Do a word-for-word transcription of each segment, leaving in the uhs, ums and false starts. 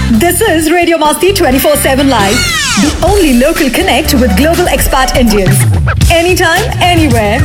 This is Radio Masti twenty-four seven Live, the only local connect with global expat Indians. Anytime, anywhere.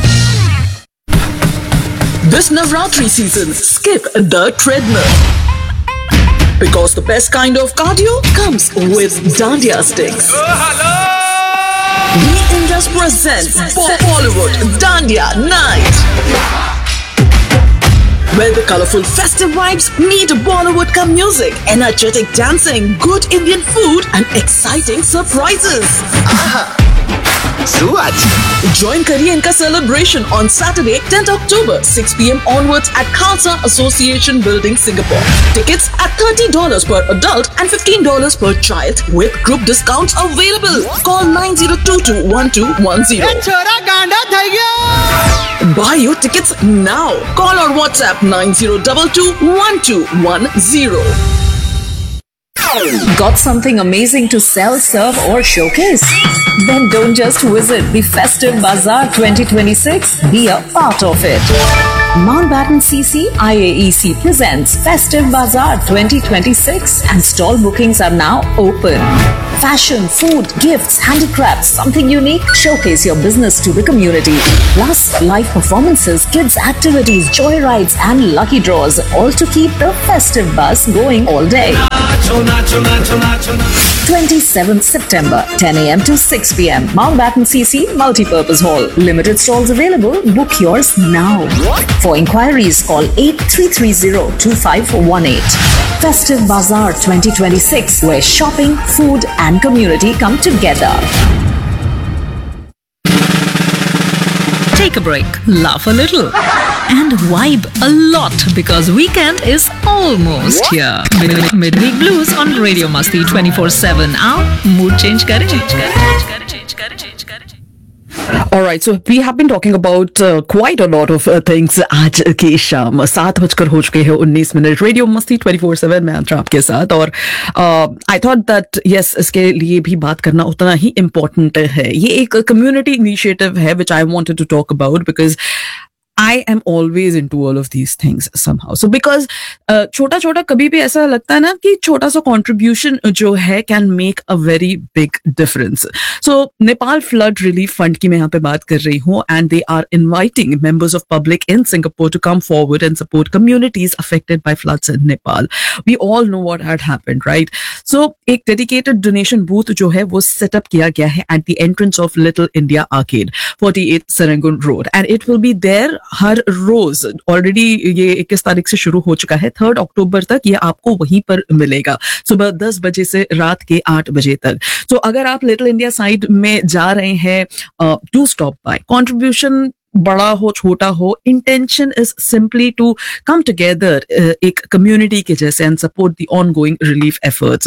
This Navratri season, skip the treadmill. Because the best kind of cardio comes with Dandiya sticks. Oh, hello! We Indus presents Bollywood Dandiya Night. Where the colorful festive vibes meet Bollywood ka music, energetic dancing, good Indian food and exciting surprises. Aha! Suat! Join करिए इनका celebration on Saturday, tenth October, six p.m. onwards at Khalsa Association Building, Singapore. Tickets at thirty dollars per adult and fifteen dollars per child with group discounts available. Call nine zero two two one two one zero. Buy your tickets now. Call or WhatsApp nine zero two two one two one zero. Got something amazing to sell, serve or showcase? Then don't just visit the Festive Bazaar twenty twenty-six, be a part of it. Mountbatten C C I A E C presents Festive Bazaar twenty twenty-six and stall bookings are now open. Fashion, food, gifts, handicrafts, something unique, showcase your business to the community. Plus, live performances, kids activities, joyrides and lucky draws, all to keep the festive buzz going all day. twenty-seventh September, ten a.m. to six p.m. Mountbatten C C Multipurpose Hall. Limited stalls available. Book yours now. For inquiries, call eight three three zero two five one eight. Festive Bazaar twenty twenty-six, where shopping, food and community come together. Take a break, laugh a little, and vibe a lot because weekend is almost here. Mid- Midweek Blues on Radio Masti twenty-four seven. Aao, mood change kare, change kare, change kare, change kare, change kare. All right, so we have been talking about uh, quite a lot of uh, things आज की शाम सात बजकर हो चुके हैं उन्नीस minute radio मस्ती ट्वेंटी फोर सेवन में अंतर आपके साथ और आई थॉट दैट यस इसके लिए भी बात करना उतना ही इम्पोर्टेंट है. ये एक कम्युनिटी इनिशिएटिव है विच I wanted to talk about because I am always into all of these things somehow. So because uh, छोटा छोटा कभी भी ऐसा लगता है ना कि छोटा सा contribution जो है can make a very big difference. So Nepal Flood Relief Fund की मैं यहाँ पे बात कर रही हूँ and they are inviting members of public in Singapore to come forward and support communities affected by floods in Nepal. We all know what had happened, right? So एक dedicated donation booth जो है वो set up किया गया है at the entrance of Little India Arcade, forty-eight Serangoon Road, and it will be there her rose. Already ये इक्कीस तारीख से शुरू हो चुका है. थर्ड अक्टूबर तक ये आपको वहीं पर मिलेगा सुबह दस बजे से रात के आठ बजे तक. तो so, अगर आप लिटिल इंडिया साइड में जा रहे हैं, डू स्टॉप बाय. कंट्रीब्यूशन बड़ा हो छोटा हो, intention is simply to come together एक कम्युनिटी के जैसे and support the ongoing relief efforts.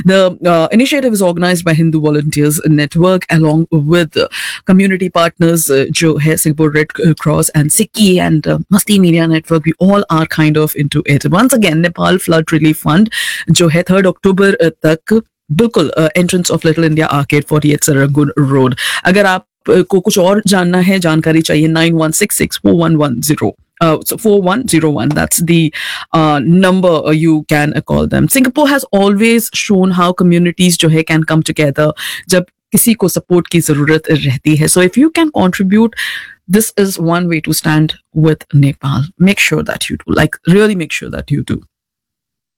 The initiative is organised by Hindu volunteers network along with community partners जो है Singapore red cross and Sikki and मस्ती media network. We all are kind of into it. Once again Nepal flood relief fund जो है third October तक बिल्कुल entrance of little India arcade forty-eight Serangoon road. अगर आप को कुछ और जानना है, जानकारी चाहिए, nine one six six four one one zero Uh, so four one zero one, that's the uh, number uh, you can uh, call them. Singapore has always shown how communities जो है can come together जब किसी को support की जरूरत रहती है. So if you can contribute, this is one way to stand with Nepal. Make sure that you do, like really make sure that you do.